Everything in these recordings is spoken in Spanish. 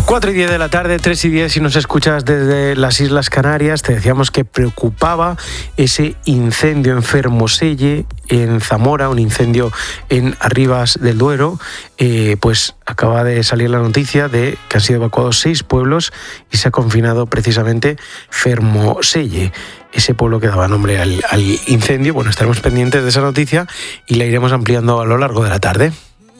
4:10 de la tarde, 3:10, si nos escuchas desde las Islas Canarias. Te decíamos que preocupaba ese incendio en Fermoselle, en Zamora, un incendio en Arribas del Duero. Pues acaba de salir la noticia de que han sido evacuados 6 pueblos y se ha confinado precisamente Fermoselle, ese pueblo que daba nombre al incendio. Bueno, estaremos pendientes de esa noticia y la iremos ampliando a lo largo de la tarde.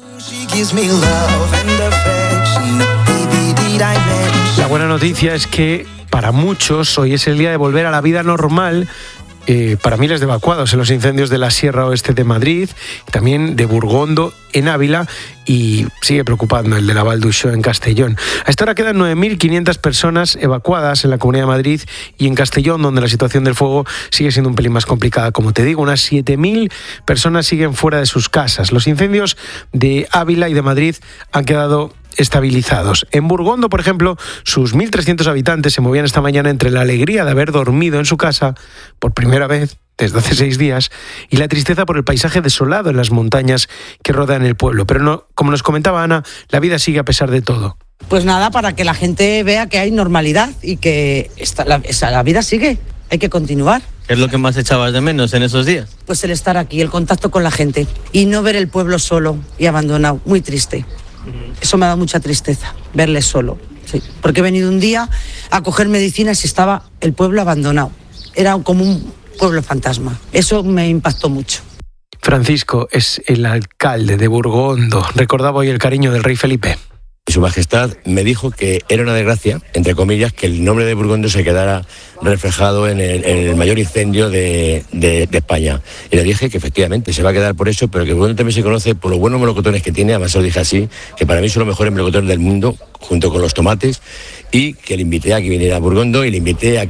La buena noticia es que para muchos hoy es el día de volver a la vida normal. Para miles de evacuados en los incendios de la Sierra Oeste de Madrid, también de Burgondo en Ávila, y sigue preocupando el de la Val d'Uixó en Castellón. A esta hora quedan 9.500 personas evacuadas en la Comunidad de Madrid y en Castellón, donde la situación del fuego sigue siendo un pelín más complicada. Como te digo, unas 7.000 personas siguen fuera de sus casas. Los incendios de Ávila y de Madrid han quedado estabilizados. En Burgondo, por ejemplo, sus 1.300 habitantes se movían esta mañana entre la alegría de haber dormido en su casa por primera vez desde hace 6 días y la tristeza por el paisaje desolado en las montañas que rodean el pueblo. Pero no, como nos comentaba Ana, la vida sigue a pesar de todo. Pues nada, para que la gente vea que hay normalidad y que la vida sigue. Hay que continuar. ¿Qué es lo que más echabas de menos en esos días? Pues el estar aquí, el contacto con la gente y no ver el pueblo solo y abandonado. Muy triste. Eso me ha dado mucha tristeza, verle solo. Sí, porque he venido un día a coger medicinas y estaba el pueblo abandonado. Era como un pueblo fantasma. Eso me impactó mucho. Francisco es el alcalde de Burgondo. Recordaba hoy el cariño del rey Felipe. Su Majestad me dijo que era una desgracia, entre comillas, que el nombre de Burgondo se quedara reflejado en el mayor incendio de España. Y le dije que efectivamente se va a quedar por eso, pero que Burgondo también se conoce por los buenos melocotones que tiene. Además, se lo dije así, que para mí son los mejores melocotones del mundo, junto con los tomates, y que le invité a que viniera a Burgondo y le invité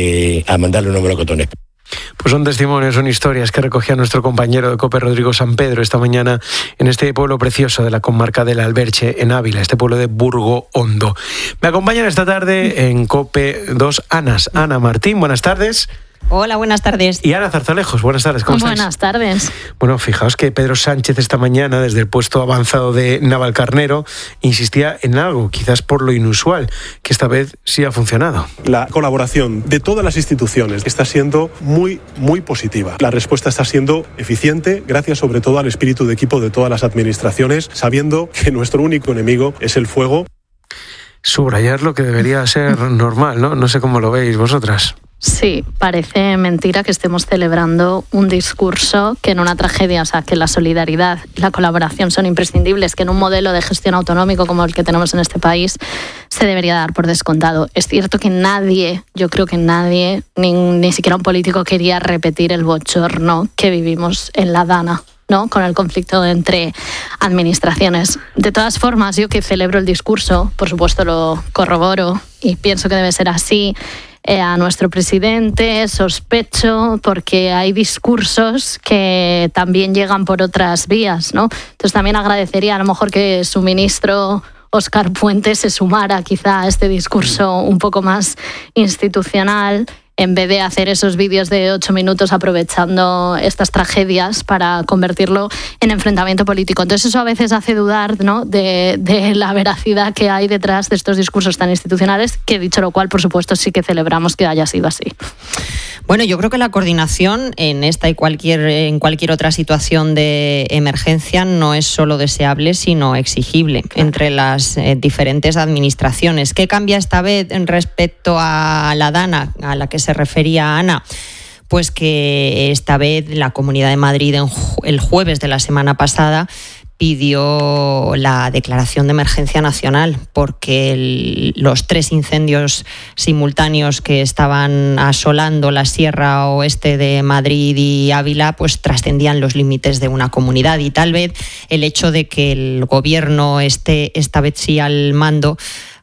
a mandarle unos melocotones. Pues son testimonios, son historias que recogía nuestro compañero de COPE, Rodrigo Sampedro, esta mañana en este pueblo precioso de la comarca del Alberche, en Ávila, este pueblo de Burgondo. Me acompañan esta tarde en COPE 2 Anas. Ana Martín, buenas tardes. Hola, buenas tardes. Y Ana Zarzalejos, buenas tardes. ¿Cómo estáis? Buenas tardes. Bueno, fijaos que Pedro Sánchez esta mañana, desde el puesto avanzado de Navalcarnero, insistía en algo, quizás por lo inusual, que esta vez sí ha funcionado. La colaboración de todas las instituciones está siendo muy, muy positiva. La respuesta está siendo eficiente, gracias sobre todo al espíritu de equipo de todas las administraciones, sabiendo que nuestro único enemigo es el fuego. Subrayar lo que debería ser normal, ¿no? No sé cómo lo veis vosotras. Sí, parece mentira que estemos celebrando un discurso que en una tragedia, o sea, que la solidaridad y la colaboración son imprescindibles, que en un modelo de gestión autonómico como el que tenemos en este país se debería dar por descontado. Es cierto que nadie, yo creo que nadie, ni siquiera un político quería repetir el bochorno que vivimos en la Dana, ¿no? Con el conflicto entre administraciones. De todas formas, yo que celebro el discurso, por supuesto lo corroboro y pienso que debe ser así. A nuestro presidente sospecho porque hay discursos que también llegan por otras vías, ¿no? Entonces también agradecería a lo mejor que su ministro Óscar Puente se sumara quizá a este discurso un poco más institucional, en vez de hacer esos vídeos de 8 minutos aprovechando estas tragedias para convertirlo en enfrentamiento político. Entonces eso a veces hace dudar, ¿no?, de la veracidad que hay detrás de estos discursos tan institucionales, que dicho lo cual, por supuesto, sí que celebramos que haya sido así. Bueno, yo creo que la coordinación en esta y en cualquier otra situación de emergencia no es solo deseable, sino exigible entre las diferentes administraciones. ¿Qué cambia esta vez respecto a la Dana, a la que se refería Ana? Pues que esta vez la Comunidad de Madrid el jueves de la semana pasada pidió la declaración de emergencia nacional porque los 3 incendios simultáneos que estaban asolando la Sierra Oeste de Madrid y Ávila pues trascendían los límites de una comunidad, y tal vez el hecho de que el gobierno esté esta vez sí al mando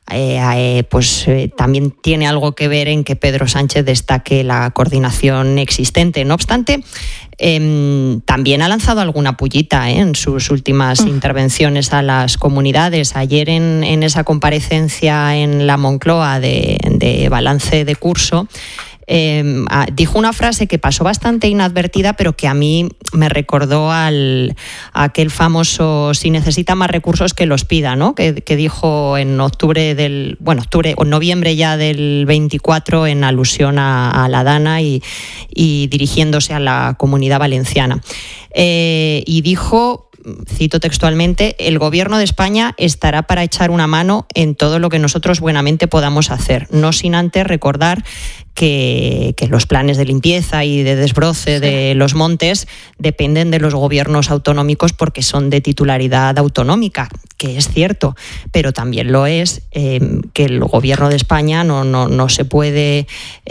también tiene algo que ver en que Pedro Sánchez destaque la coordinación existente. No obstante, también ha lanzado alguna pullita en sus últimas intervenciones a las comunidades. Ayer en esa comparecencia en la Moncloa de balance de curso, dijo una frase que pasó bastante inadvertida, pero que a mí me recordó a aquel famoso "si necesita más recursos que los pida", ¿no? Que dijo en noviembre ya del 24, en alusión a la Dana y dirigiéndose a la Comunidad Valenciana. Y dijo, cito textualmente: "El Gobierno de España estará para echar una mano en todo lo que nosotros buenamente podamos hacer", no sin antes recordar que los planes de limpieza y de desbroce de los montes dependen de los gobiernos autonómicos porque son de titularidad autonómica, que es cierto, pero también lo es que el Gobierno de España no se puede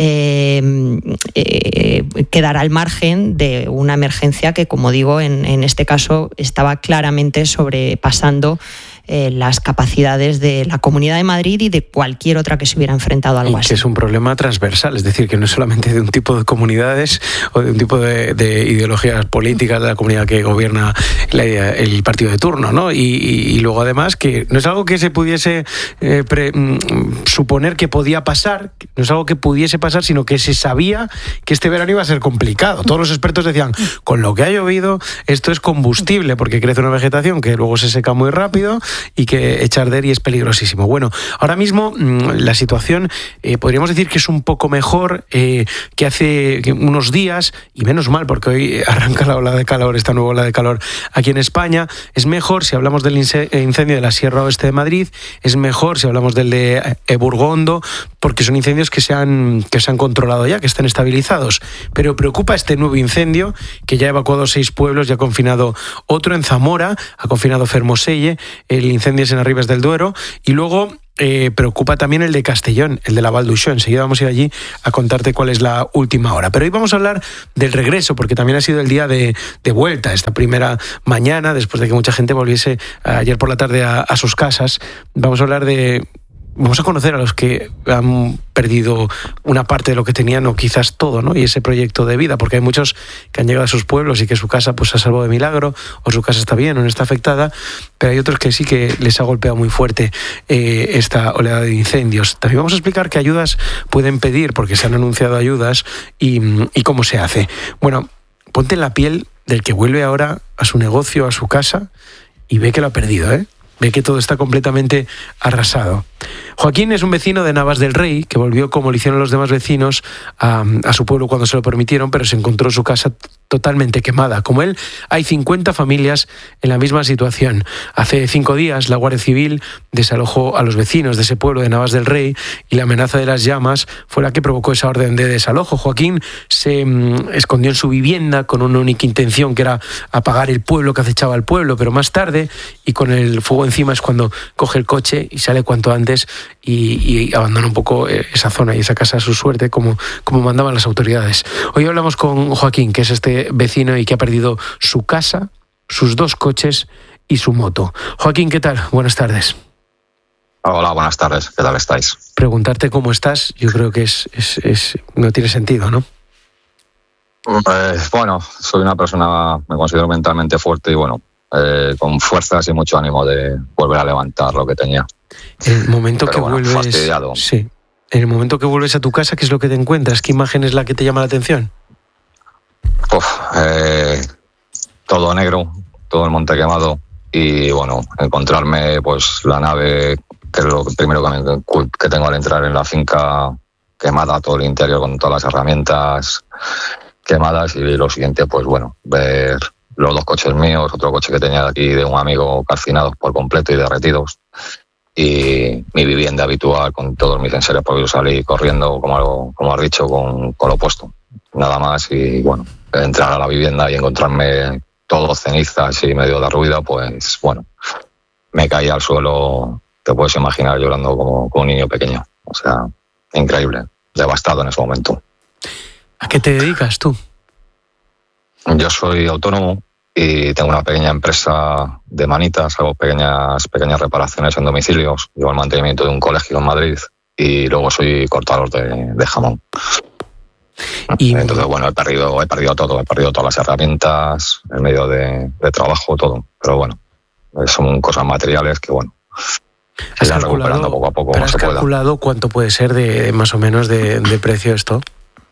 quedar al margen de una emergencia que, como digo, en este caso estaba claramente sobrepasando las capacidades de la Comunidad de Madrid y de cualquier otra que se hubiera enfrentado a algo así. Que es un problema transversal, es decir, que no es solamente de un tipo de comunidades o de un tipo de ideologías políticas de la comunidad que gobierna el partido de turno, ¿no? Y luego además que no es algo que se pudiese suponer que podía pasar, no es algo que pudiese pasar, sino que se sabía que este verano iba a ser complicado. Todos los expertos decían, con lo que ha llovido, esto es combustible, porque crece una vegetación que luego se seca muy rápido y que echa a arder y es peligrosísimo. Bueno, ahora mismo la situación podríamos decir que es un poco mejor que hace unos días, y menos mal, porque hoy arranca la ola de calor, esta nueva ola de calor aquí en España. Es mejor si hablamos del incendio de la Sierra Oeste de Madrid, es mejor si hablamos del de Burgondo, porque son incendios que se han controlado ya, que están estabilizados. Pero preocupa este nuevo incendio, que ya ha evacuado 6 pueblos, ya ha confinado otro en Zamora, ha confinado Fermoselle, el incendio es en Arribes del Duero, y luego preocupa también el de Castellón, el de la Val d'Uixó. Enseguida vamos a ir allí a contarte cuál es la última hora. Pero hoy vamos a hablar del regreso, porque también ha sido el día de vuelta, esta primera mañana, después de que mucha gente volviese ayer por la tarde a sus casas. Vamos a conocer a los que han perdido una parte de lo que tenían, o quizás todo, ¿no? Y ese proyecto de vida, porque hay muchos que han llegado a sus pueblos y que su casa pues se ha salvado de milagro, o su casa está bien o no está afectada, pero hay otros que sí que les ha golpeado muy fuerte esta oleada de incendios. También vamos a explicar qué ayudas pueden pedir, porque se han anunciado ayudas, y cómo se hace. Bueno, ponte en la piel del que vuelve ahora a su negocio, a su casa, y ve que lo ha perdido, ¿eh? Ve que todo está completamente arrasado. Joaquín es un vecino de Navas del Rey que volvió, como lo hicieron los demás vecinos, a su pueblo cuando se lo permitieron, pero se encontró su casa totalmente quemada. Como él, hay 50 familias en la misma situación. Hace 5 días la Guardia Civil desalojó a los vecinos de ese pueblo de Navas del Rey, y la amenaza de las llamas fue la que provocó esa orden de desalojo. Joaquín se escondió en su vivienda con una única intención, que era apagar el pueblo que acechaba al pueblo, pero más tarde, y con el fuego encima, es cuando coge el coche y sale cuanto antes y abandona un poco esa zona y esa casa a su suerte, como mandaban las autoridades. Hoy hablamos con Joaquín, que es este vecino y que ha perdido su casa, sus 2 coches y su moto. Joaquín, ¿qué tal? Buenas tardes. Hola, buenas tardes. ¿Qué tal estáis? Preguntarte cómo estás, yo creo que no tiene sentido, ¿no? Bueno, soy una persona, me considero mentalmente fuerte y con fuerzas y mucho ánimo de volver a levantar lo que tenía. El momento que vuelves, fastidiado. Sí. En el momento que vuelves a tu casa, ¿qué es lo que te encuentras? ¿Qué imagen es la que te llama la atención? Todo negro, todo el monte quemado, y encontrarme pues la nave, que es lo primero que tengo al entrar en la finca, quemada, todo el interior con todas las herramientas quemadas, y lo siguiente, pues ver los 2 coches míos, otro coche que tenía de aquí de un amigo calcinados por completo y derretidos, y mi vivienda habitual con todos mis enseres, porque yo salí corriendo, como has dicho, con lo puesto, nada más. Y entrar a la vivienda y encontrarme todo cenizas y medio derruido, pues me caí al suelo, te puedes imaginar, llorando como un niño pequeño. O sea, increíble, devastado en ese momento. ¿A qué te dedicas tú? Yo soy autónomo y tengo una pequeña empresa de manitas, hago pequeñas reparaciones en domicilios, llevo el mantenimiento de un colegio en Madrid, y luego soy cortador de jamón. Y entonces, he perdido todo, he perdido todas las herramientas, el medio de trabajo, todo. Pero son cosas materiales que se irán recuperando poco a poco. ¿Pero has calculado cuánto puede ser de más o menos de precio esto?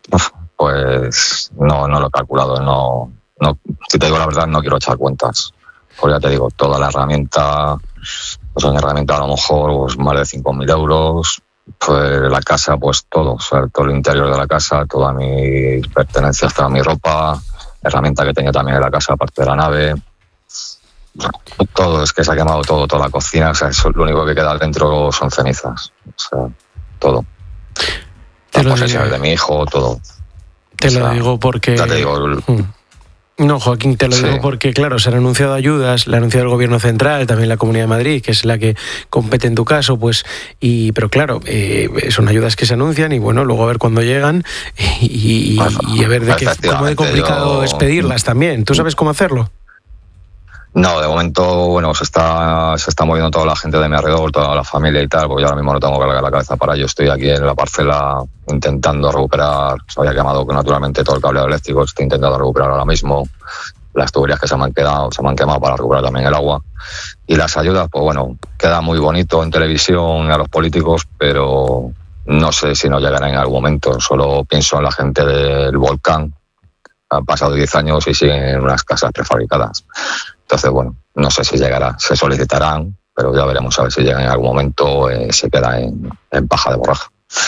Pues no lo he calculado. No, si te digo la verdad, no quiero echar cuentas. Porque ya te digo, toda la herramienta, pues una herramienta a lo mejor pues, más de 5.000 euros. Pues la casa, pues todo, o sea, todo el interior de la casa, todas mis pertenencias, toda mi ropa, herramienta que tenía también en la casa, aparte de la nave. Todo, es que se ha quemado todo, toda la cocina, o sea, lo único que queda dentro son cenizas, o sea, todo. Las posesiones de mi hijo, todo. Te lo digo porque... Ya te digo... No, Joaquín, te lo digo porque, claro, se han anunciado ayudas, la ha anunciado el Gobierno Central, también la Comunidad de Madrid, que es la que compete en tu caso, pues, pero claro, son ayudas que se anuncian y bueno, luego a ver cuándo llegan y a ver cómo de complicado es pedirlas también. ¿Tú sabes cómo hacerlo? No, de momento, bueno, se está moviendo toda la gente de mi alrededor, toda la familia y tal, porque yo ahora mismo no tengo que cargar la cabeza para ello. Estoy aquí en la parcela intentando recuperar, se había quemado naturalmente todo el cableado eléctrico, estoy intentando recuperar ahora mismo las tuberías que se me han quemado para recuperar también el agua. Y las ayudas, pues bueno, queda muy bonito en televisión a los políticos, pero no sé si nos llegará en algún momento. Solo pienso en la gente del volcán. Han pasado 10 años y siguen en unas casas prefabricadas. Entonces, bueno, no sé si llegará, se solicitarán, pero ya veremos a ver si llegan en algún momento o se queda en paja de borraja.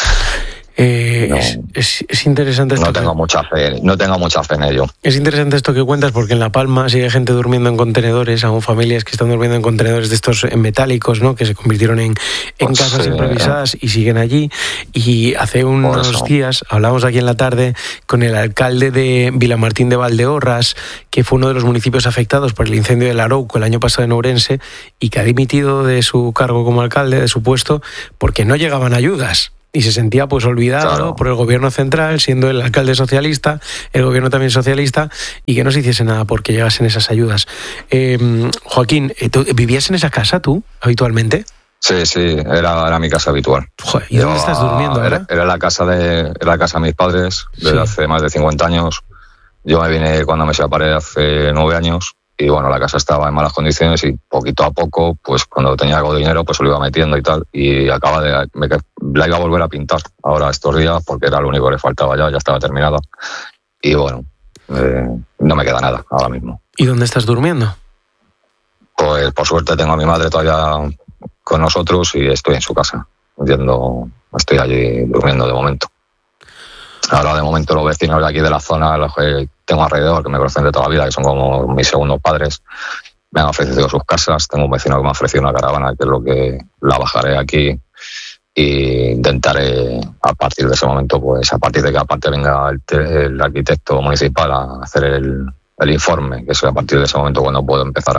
Es interesante esto. No tengo mucha fe en ello. Es interesante esto que cuentas porque en La Palma sigue gente durmiendo en contenedores, aún familias que están durmiendo en contenedores de estos metálicos, ¿no? Que se convirtieron en casas improvisadas y siguen allí. Y hace unos días hablamos aquí en la tarde con el alcalde de Vilamartín de Valdeorras, que fue uno de los municipios afectados por el incendio del Arouco el año pasado en Ourense y que ha dimitido de su cargo como alcalde, de su puesto, porque no llegaban ayudas. Y se sentía pues olvidado por el Gobierno central, siendo el alcalde socialista, el Gobierno también socialista, y que no se hiciese nada porque llegasen esas ayudas. Joaquín, ¿vivías en esa casa tú, habitualmente? Sí, era mi casa habitual. Joder, ¿y dónde estás durmiendo ahora? Era la casa de mis padres desde hace más de 50 años. Yo me vine cuando me separé hace 9 años. Y bueno, la casa estaba en malas condiciones y poquito a poco, pues cuando tenía algo de dinero, pues lo iba metiendo y tal. Y la iba a volver a pintar ahora estos días porque era lo único que le faltaba ya estaba terminada. Y bueno, no me queda nada ahora mismo. ¿Y dónde estás durmiendo? Pues por suerte tengo a mi madre todavía con nosotros y estoy en su casa. Estoy allí durmiendo de momento. Ahora de momento los vecinos de aquí de la zona, los que tengo alrededor, que me conocen de toda la vida, que son como mis segundos padres, me han ofrecido sus casas. Tengo un vecino que me ha ofrecido una caravana, que es lo que la bajaré aquí e intentaré a partir de ese momento, pues a partir de que aparte venga el arquitecto municipal a hacer el informe, que es a partir de ese momento cuando puedo empezar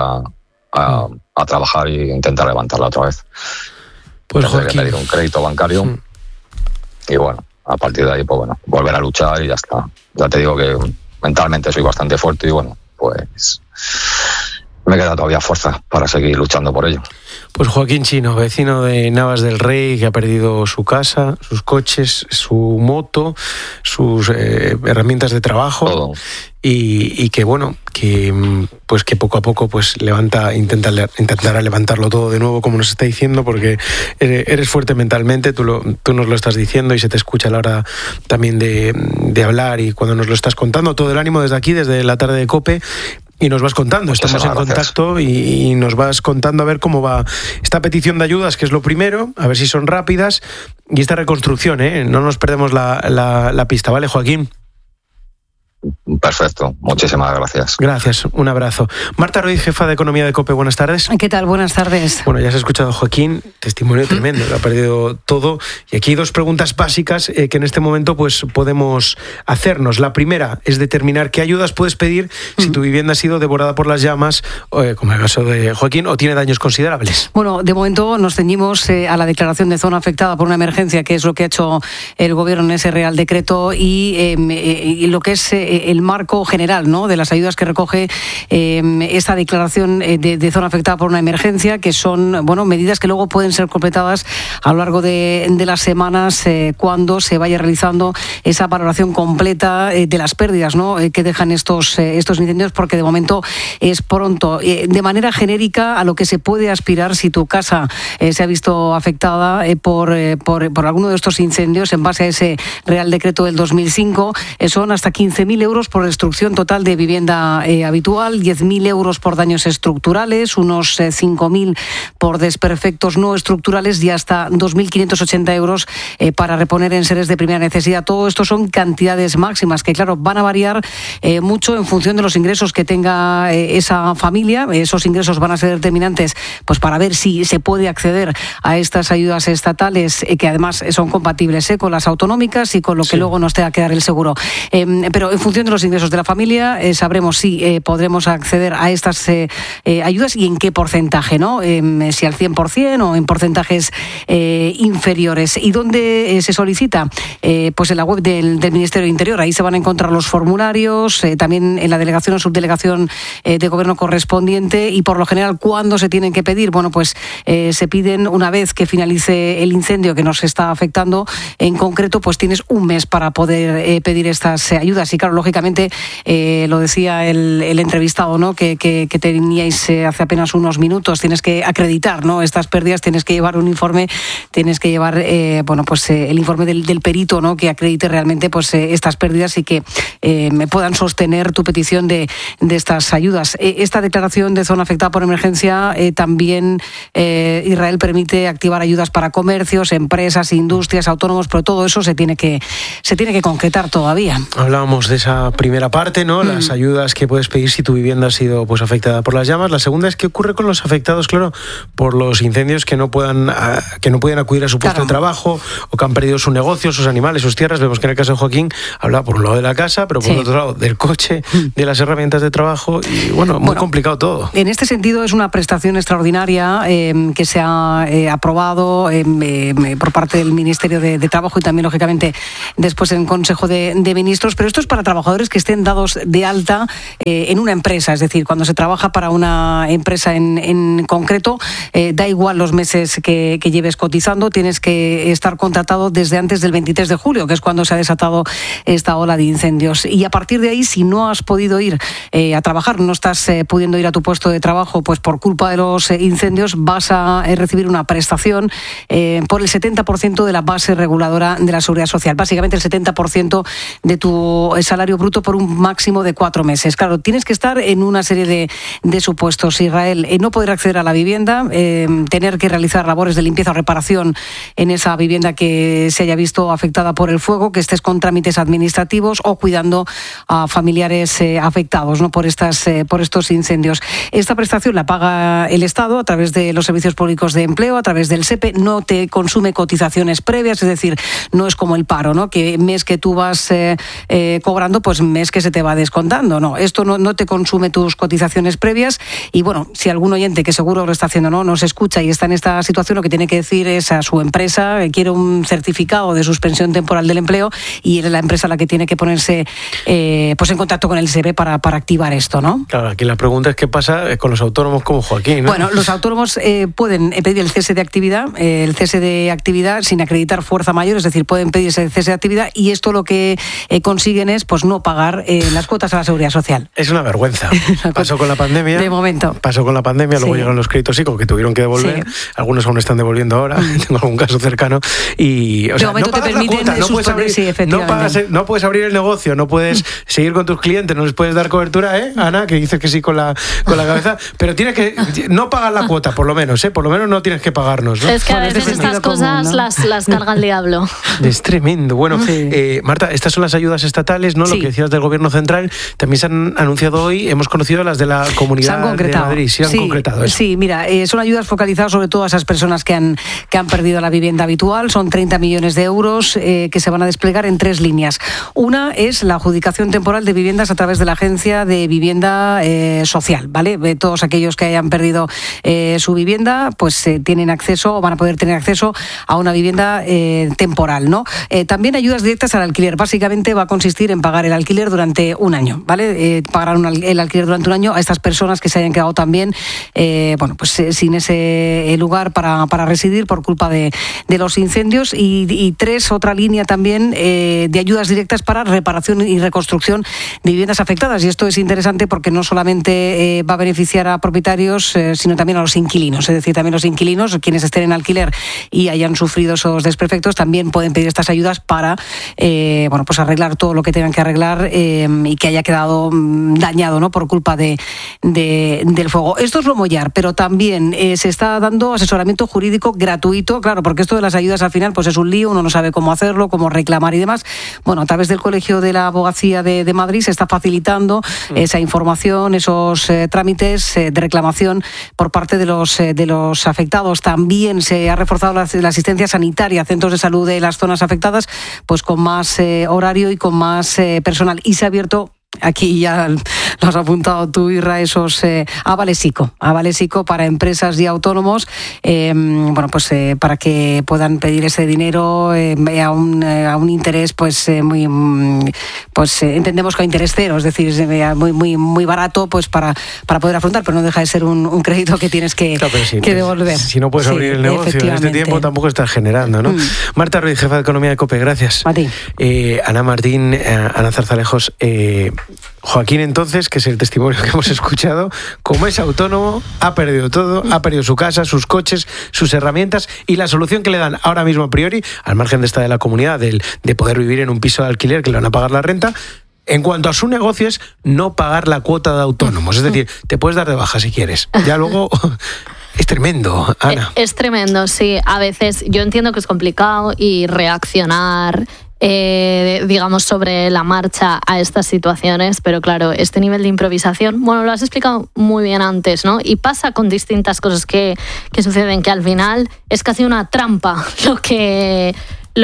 a trabajar e intentar levantarla otra vez. Pues Joaquín, que pedir un crédito bancario y bueno, a partir de ahí, pues bueno, volver a luchar y ya está. Ya te digo que mentalmente soy bastante fuerte y bueno, pues me queda todavía fuerza para seguir luchando por ello. Pues Joaquín Chino, vecino de Navas del Rey, que ha perdido su casa, sus coches, su moto, sus herramientas de trabajo. Todo. Y que bueno, que poco a poco pues intentará levantarlo todo de nuevo, como nos está diciendo, porque eres fuerte mentalmente, tú nos lo estás diciendo y se te escucha a la hora también de hablar y cuando nos lo estás contando. Todo el ánimo desde aquí, desde la tarde de COPE. Y nos vas contando, estamos en contacto y nos vas contando a ver cómo va esta petición de ayudas, que es lo primero, a ver si son rápidas, y esta reconstrucción, no nos perdemos la pista, ¿vale, Joaquín? Perfecto, muchísimas gracias. Gracias, un abrazo. Marta Ruiz, jefa de Economía de COPE, buenas tardes. ¿Qué tal? Buenas tardes. Bueno, ya has escuchado a Joaquín, testimonio tremendo, lo ha perdido todo. Y aquí hay dos preguntas básicas que en este momento pues podemos hacernos. La primera es determinar qué ayudas puedes pedir si tu vivienda ha sido devorada por las llamas, como el caso de Joaquín, o tiene daños considerables. Bueno, de momento nos ceñimos a la declaración de zona afectada por una emergencia, que es lo que ha hecho el Gobierno en ese Real Decreto, y lo que es el marco general, ¿no?, de las ayudas que recoge esta declaración de zona afectada por una emergencia, que son, bueno, medidas que luego pueden ser completadas a lo largo de las semanas cuando se vaya realizando esa valoración completa de las pérdidas, ¿no?, que dejan estos incendios, porque de momento es pronto. De manera genérica, a lo que se puede aspirar si tu casa se ha visto afectada por alguno de estos incendios, en base a ese Real Decreto del 2005, son hasta 15.000 euros por destrucción total de vivienda habitual, 10.000 euros por daños estructurales, unos 5.000 por desperfectos no estructurales y hasta 2.580 euros para reponer enseres de primera necesidad. Todo esto son cantidades máximas que, claro, van a variar mucho en función de los ingresos que tenga esa familia. Esos ingresos van a ser determinantes, pues, para ver si se puede acceder a estas ayudas estatales, que además son compatibles con las autonómicas y con lo que luego nos tenga que dar el seguro. Pero en función de los ingresos de la familia sabremos si podremos acceder a estas ayudas y en qué porcentaje, ¿no? Si al 100% o en porcentajes inferiores. ¿Y dónde se solicita? Pues en la web del Ministerio de Interior. Ahí se van a encontrar los formularios, también en la delegación o subdelegación de gobierno correspondiente. Y por lo general, ¿cuándo se tienen que pedir? Bueno, pues se piden una vez que finalice el incendio que nos está afectando. En concreto, pues tienes un mes para poder pedir estas ayudas. Y claro, lógicamente, lo decía el entrevistado, ¿no?, que teníais hace apenas unos minutos, tienes que acreditar, ¿no?, estas pérdidas, tienes que llevar un informe, tienes que llevar el informe del perito, ¿no?, que acredite realmente pues estas pérdidas y que puedan sostener tu petición de estas ayudas. Esta declaración de zona afectada por emergencia también, Israel, permite activar ayudas para comercios, empresas, industrias, autónomos, pero todo eso se tiene que concretar todavía. Hablábamos de esa primera parte, ¿no? Las ayudas que puedes pedir si tu vivienda ha sido, pues, afectada por las llamas. La segunda es qué ocurre con los afectados, claro, por los incendios, que no pueden acudir a su puesto de trabajo, o que han perdido su negocio, sus animales, sus tierras. Vemos que en el caso de Joaquín habla por un lado de la casa, pero por otro lado del coche, de las herramientas de trabajo, y bueno, muy complicado todo. En este sentido, es una prestación extraordinaria que se ha aprobado por parte del Ministerio de Trabajo y también, lógicamente, después en Consejo de Ministros, pero esto es para trabajadores que estén dados de alta en una empresa. Es decir, cuando se trabaja para una empresa en concreto, da igual los meses que lleves cotizando, tienes que estar contratado desde antes del 23 de julio, que es cuando se ha desatado esta ola de incendios. Y a partir de ahí, si no has podido ir a trabajar, no estás pudiendo ir a tu puesto de trabajo, pues por culpa de los incendios, vas a recibir una prestación por el 70% de la base reguladora de la Seguridad Social. Básicamente el 70% de tu salario bruto por un máximo de 4 meses. Claro, tienes que estar en una serie de supuestos, Israel. No poder acceder a la vivienda, tener que realizar labores de limpieza o reparación en esa vivienda que se haya visto afectada por el fuego, que estés con trámites administrativos o cuidando a familiares afectados, ¿no?, por estos incendios. Esta prestación la paga el Estado a través de los servicios públicos de empleo, a través del SEPE. No te consume cotizaciones previas, es decir, no es como el paro, ¿no?, que mes que tú vas cobrando, pues mes que se te va descontando. No, esto no te consume tus cotizaciones previas. Y bueno, si algún oyente, que seguro lo está haciendo, no nos escucha y está en esta situación, lo que tiene que decir es a su empresa, quiere un certificado de suspensión temporal del empleo, y es la empresa la que tiene que ponerse pues en contacto con el SEPE para activar esto, ¿no? Claro, aquí la pregunta es qué pasa con los autónomos como Joaquín, ¿no? Bueno, los autónomos pueden pedir el cese de actividad sin acreditar fuerza mayor, es decir, pueden pedir ese cese de actividad, y esto lo que consiguen es pues no pagar las cuotas a la Seguridad Social. Es una vergüenza. Pasó con la pandemia. De momento. Pasó con la pandemia, luego llegaron los créditos ICO que tuvieron que devolver. Sí. Algunos aún están devolviendo ahora. Tengo algún caso cercano. Y, o sea, de momento no te permiten cuota, no puedes abrir, no puedes abrir el negocio, no puedes seguir con tus clientes, no les puedes dar cobertura, Ana, que dices que sí con la cabeza, pero tienes que no pagar la cuota, por lo menos, por lo menos no tienes que pagarnos, ¿no? Es que a veces estas cosas común, ¿no? las carga el diablo. Es tremendo. Bueno, Marta, estas son las ayudas estatales, ¿no? Sí. Lo que decías del Gobierno central, también se han anunciado hoy, hemos conocido las de la Comunidad de Madrid, se han concretado eso. Sí, mira, son ayudas focalizadas sobre todo a esas personas que han perdido la vivienda habitual. Son 30 millones de euros que se van a desplegar en 3 líneas. Una es la adjudicación temporal de viviendas a través de la Agencia de Vivienda Social, ¿vale? Todos aquellos que hayan perdido su vivienda, pues tienen acceso o van a poder tener acceso a una vivienda temporal, ¿no? También ayudas directas al alquiler. Básicamente va a consistir en pagar el alquiler durante un año, ¿vale? Pagarán el alquiler durante un año a estas personas que se hayan quedado también sin ese lugar para residir por culpa de los incendios. Y 3, otra línea también de ayudas directas para reparación y reconstrucción de viviendas afectadas. Y esto es interesante porque no solamente va a beneficiar a propietarios, sino también a los inquilinos. Es decir, también los inquilinos, quienes estén en alquiler y hayan sufrido esos desperfectos, también pueden pedir estas ayudas para arreglar todo lo que tengan que arreglar y que haya quedado dañado, ¿no?, por culpa del fuego. Esto es Lomo Yar, pero también se está dando asesoramiento jurídico gratuito, claro, porque esto de las ayudas al final pues es un lío, uno no sabe cómo hacerlo, cómo reclamar y demás. Bueno, a través del Colegio de la Abogacía de Madrid se está facilitando esa información, esos trámites de reclamación por parte de los afectados. También se ha reforzado la asistencia sanitaria, centros de salud de las zonas afectadas, pues con más horario y con más personal. Y se ha abierto, aquí ya lo has apuntado tú, Irra, esos avales ICO para empresas y autónomos, para que puedan pedir ese dinero a un interés entendemos que a interés cero, es decir, muy barato, pues para poder afrontar, pero no deja de ser un crédito que tienes que devolver. Si no puedes abrir el negocio en este tiempo, tampoco estás generando, ¿no? Marta Ruiz, jefa de Economía de COPE, gracias. A ti. Ana Martín, Ana Zarzalejos, Joaquín, entonces, que es el testimonio que hemos escuchado, como es autónomo, ha perdido todo, ha perdido su casa, sus coches, sus herramientas, y la solución que le dan ahora mismo a priori, al margen de esta de la comunidad, de poder vivir en un piso de alquiler que le van a pagar la renta, en cuanto a su negocio, es no pagar la cuota de autónomos. Es decir, te puedes dar de baja si quieres. Ya luego... Es tremendo, Ana. Es tremendo, sí. A veces yo entiendo que es complicado y reaccionar... sobre la marcha a estas situaciones, pero claro, este nivel de improvisación, lo has explicado muy bien antes, ¿no? Y pasa con distintas cosas que suceden, que al final es casi una trampa lo que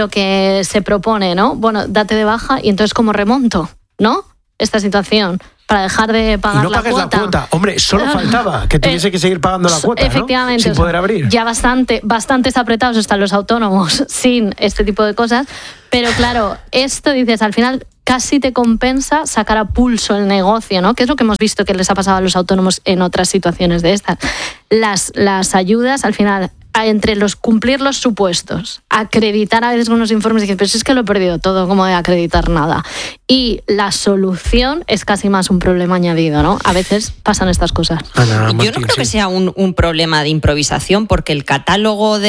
se propone, ¿no? Bueno, date de baja y entonces ¿cómo remonto, no? Esta situación, para dejar de pagar la cuota. Y no pagues la cuota. Hombre, solo faltaba que tuviese que seguir pagando la cuota, efectivamente, ¿no? Sin poder abrir. Ya bastantes apretados están los autónomos sin este tipo de cosas. Pero claro, esto dices, al final casi te compensa sacar a pulso el negocio, ¿no? Que es lo que hemos visto que les ha pasado a los autónomos en otras situaciones de estas. Las ayudas, al final, entre cumplir los supuestos, acreditar a veces unos informes y decir, pero si es que lo he perdido todo, ¿cómo de acreditar nada? Y la solución es casi más un problema añadido, ¿no? A veces pasan estas cosas. Yo no creo que sea un problema de improvisación, porque el catálogo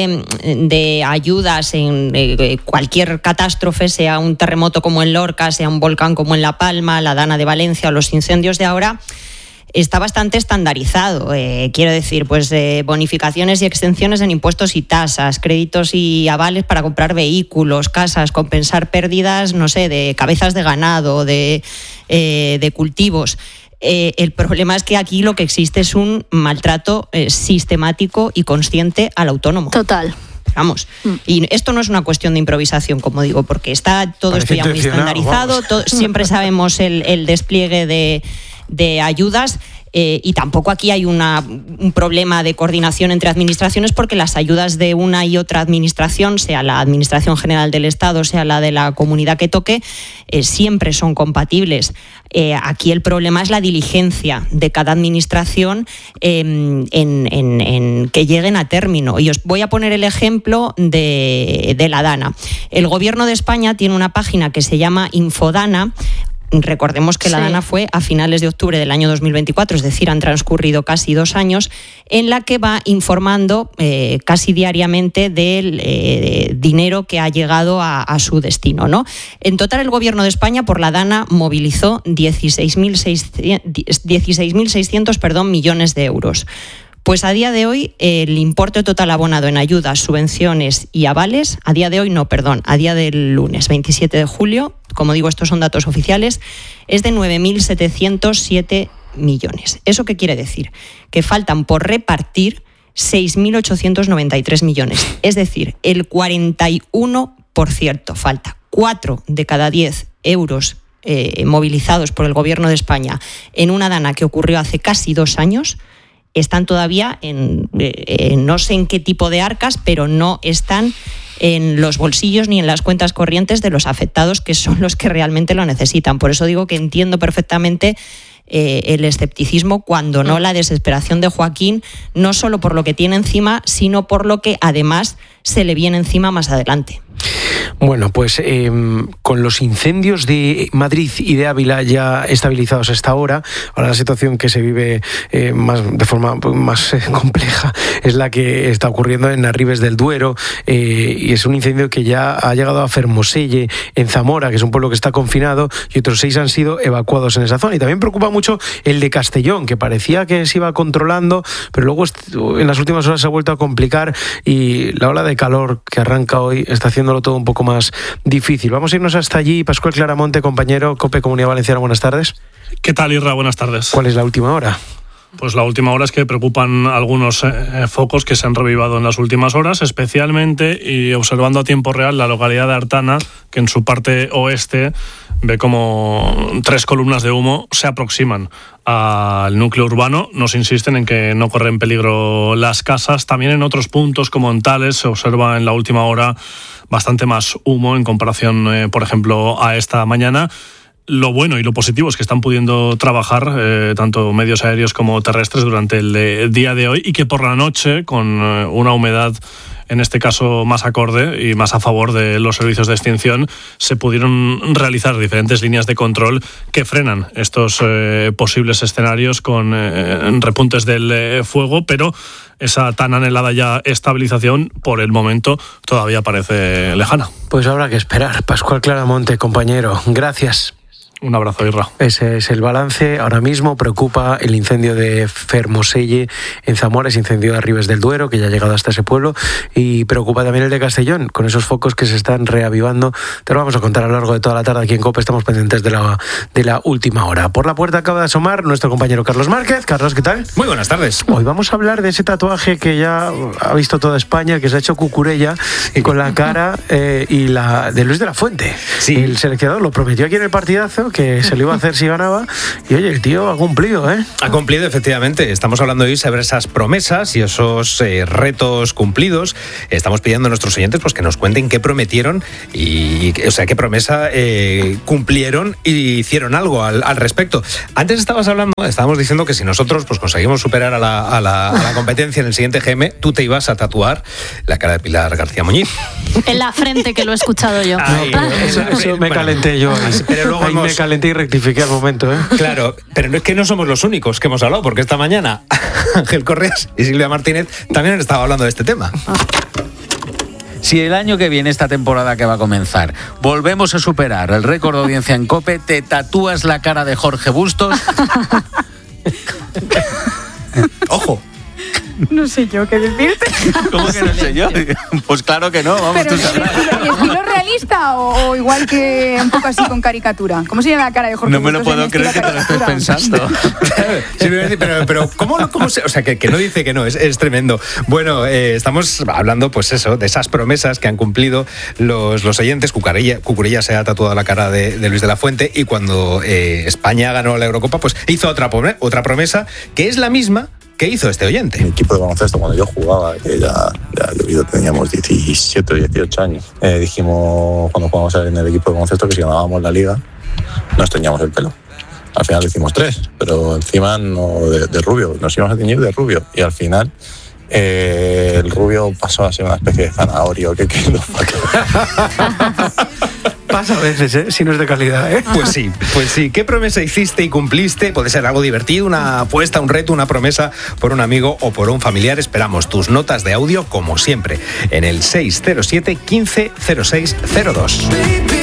de ayudas en cualquier catástrofe, sea un terremoto como en Lorca, sea un volcán como en La Palma, la Dana de Valencia o los incendios de ahora, está bastante estandarizado. Quiero decir, bonificaciones y exenciones en impuestos y tasas, créditos y avales para comprar vehículos, casas, compensar pérdidas, de cabezas de ganado, de cultivos. El problema es que aquí lo que existe es un maltrato sistemático y consciente al autónomo. Total. Vamos, y esto no es una cuestión de improvisación, como digo, porque está todo esto ya muy estandarizado, siempre sabemos el despliegue de ayudas. Y tampoco aquí hay un problema de coordinación entre administraciones, porque las ayudas de una y otra administración, sea la Administración General del Estado, sea la de la comunidad que toque, siempre son compatibles. Aquí el problema es la diligencia de cada administración en que lleguen a término. Y os voy a poner el ejemplo de la Dana. El Gobierno de España tiene una página que se llama Infodana. Recordemos que la Dana fue a finales de octubre del año 2024, es decir, han transcurrido casi 2 años, en la que va informando casi diariamente del dinero que ha llegado a su destino, ¿no? En total, el Gobierno de España por la Dana movilizó 16.600 millones de euros. Pues a día de hoy el importe total abonado en ayudas, subvenciones y avales, a día del lunes 27 de julio, como digo, estos son datos oficiales, es de 9.707 millones. ¿Eso qué quiere decir? Que faltan por repartir 6.893 millones. Es decir, el 41% falta. 4 de cada 10 euros movilizados por el Gobierno de España en una Dana que ocurrió hace casi 2 años, están todavía no sé en qué tipo de arcas, pero no están en los bolsillos ni en las cuentas corrientes de los afectados, que son los que realmente lo necesitan. Por eso digo que entiendo perfectamente el escepticismo, cuando no la desesperación de Joaquín, no solo por lo que tiene encima, sino por lo que además se le viene encima más adelante. Bueno, pues con los incendios de Madrid y de Ávila ya estabilizados hasta ahora la situación que se vive de forma más compleja es la que está ocurriendo en Arribes del Duero, y es un incendio que ya ha llegado a Fermoselle, en Zamora, que es un pueblo que está confinado, y otros 6 han sido evacuados en esa zona. Y también preocupa mucho el de Castellón, que parecía que se iba controlando, pero luego en las últimas horas se ha vuelto a complicar, y la ola de calor que arranca hoy está haciéndolo todo un poco más difícil. Vamos a irnos hasta allí. Pascual Claramonte, compañero, COPE Comunidad Valenciana, buenas tardes. ¿Qué tal, Irra? Buenas tardes. ¿Cuál es la última hora? Pues la última hora es que preocupan algunos focos que se han revivado en las últimas horas, especialmente, y observando a tiempo real, la localidad de Artana, que en su parte oeste ve como 3 columnas de humo se aproximan al núcleo urbano. Nos insisten en que no corren peligro las casas. También en otros puntos, como en Tales, se observa en la última hora bastante más humo en comparación, por ejemplo, a esta mañana. Lo bueno y lo positivo es que están pudiendo trabajar tanto medios aéreos como terrestres durante el día de hoy, y que por la noche, con una humedad en este caso más acorde y más a favor de los servicios de extinción, se pudieron realizar diferentes líneas de control que frenan estos posibles escenarios con repuntes del fuego, pero esa tan anhelada ya estabilización por el momento todavía parece lejana. Pues habrá que esperar. Pascual Claramonte, compañero, gracias. Un abrazo, Irra. Ese es el balance. Ahora mismo preocupa el incendio de Fermoselle en Zamora, ese incendio de Arribes del Duero, que ya ha llegado hasta ese pueblo, y preocupa también el de Castellón, con esos focos que se están reavivando. Te lo vamos a contar a lo largo de toda la tarde aquí en COPE. Estamos pendientes de la última hora. Por la puerta acaba de asomar nuestro compañero Carlos Márquez. Carlos, ¿qué tal? Muy buenas tardes. Hoy vamos a hablar de ese tatuaje que ya ha visto toda España, que se ha hecho Cucurella, y con la cara y la de Luis de la Fuente. Sí. El seleccionador lo prometió aquí en el partidazo, que se lo iba a hacer si ganaba, y oye, el tío ha cumplido, ¿eh? Ha cumplido, efectivamente. Estamos hablando hoy sobre esas promesas y esos retos cumplidos. Estamos pidiendo a nuestros oyentes pues que nos cuenten qué prometieron o sea, qué promesa cumplieron y hicieron algo al respecto. Antes estábamos diciendo que si nosotros pues conseguimos superar a la competencia en el siguiente GM, tú te ibas a tatuar la cara de Pilar García Muñiz. En la frente, que lo he escuchado yo. Ay, eso me calenté yo. Pero luego me calenté y rectifiqué al momento, ¿eh? Claro, pero no es que no somos los únicos que hemos hablado, porque esta mañana Ángel Correas y Silvia Martínez también han estado hablando de este tema. Si el año que viene, esta temporada que va a comenzar, volvemos a superar el récord de audiencia en COPE, te tatúas la cara de Jorge Bustos. ¡Ojo! No sé yo qué decirte. ¿Cómo que no sé yo? Pues claro que no, vamos, tú sabrás. ¿Estilo realista o igual que un poco así con caricatura? ¿Cómo se llama la cara de Jorge? No me lo puedo creer que te lo estés pensando. Sí, pero ¿cómo se, o sea, que no dice que no, es tremendo. Bueno, estamos hablando, pues eso, de esas promesas que han cumplido los oyentes. Cucurella se ha tatuado la cara de Luis de la Fuente, y cuando España ganó la Eurocopa, pues hizo otra promesa que es la misma que hizo este oyente. Mi equipo de baloncesto, cuando yo jugaba, que ya teníamos 17 o 18 años, dijimos cuando jugamos en el equipo de baloncesto que si ganábamos la liga nos teñíamos el pelo. Al final hicimos 3, pero encima no de rubio, nos íbamos a teñir de rubio, y al final el rubio pasó a ser una especie de zanahorio que quedó. Pasa a veces, si no es de calidad, ¿eh? Pues sí. ¿Qué promesa hiciste y cumpliste? Puede ser algo divertido, una apuesta, un reto, una promesa por un amigo o por un familiar. Esperamos tus notas de audio, como siempre, en el 607 15 06 02.